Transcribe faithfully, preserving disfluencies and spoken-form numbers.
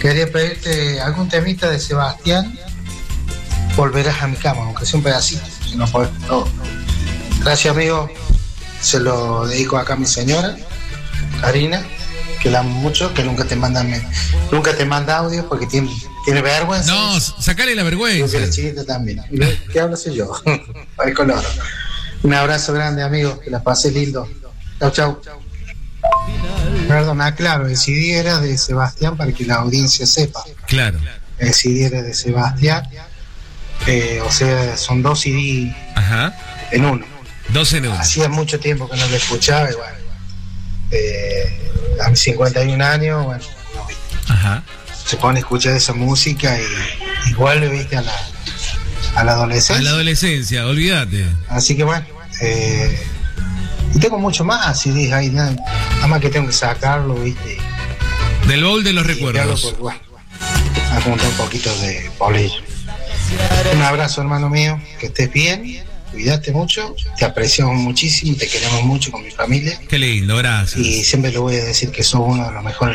Quería pedirte algún temita de Sebastián, Volverás a mi cama, aunque sea un pedacito, si no podés todo. Gracias, amigo. Se lo dedico acá a mi señora, Karina, que la amo mucho, que nunca te manda, nunca te manda audio porque tiene, tiene vergüenza. No, sacale la vergüenza. Y la chiquita también. ¿Qué hablo soy yo? Ay, color. Un abrazo grande, amigo, que la pasé lindo. Chau, chau. Perdón, aclaro, el C D era de Sebastián para que la audiencia sepa. Claro. El C D era de Sebastián, eh, o sea, son dos C D. Ajá. En uno. Dos en uno. Hacía mucho tiempo que no lo escuchaba y bueno, eh, a mis cincuenta y un años, bueno, Ajá. se pone a escuchar esa música y, y vuelve, viste, a la, a la adolescencia. A la adolescencia, olvídate. Así que bueno, eh, y tengo mucho más C Ds ahí, nada, nada más que tengo que sacarlo, viste. Del baúl de los recuerdos. Porque, bueno, a juntar un poquito de bolillo. Un abrazo, hermano mío, que estés bien, cuídate mucho, te apreciamos muchísimo, te queremos mucho con mi familia. Qué lindo, gracias. Y siempre le voy a decir que sos uno de los mejores